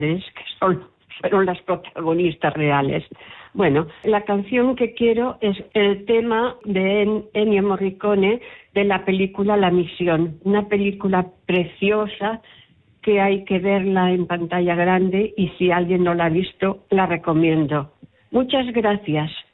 que fueron las protagonistas reales. Bueno, la canción que quiero es el tema de Ennio Morricone de la película La Misión, una película preciosa que hay que verla en pantalla grande y si alguien no la ha visto, la recomiendo. Muchas gracias.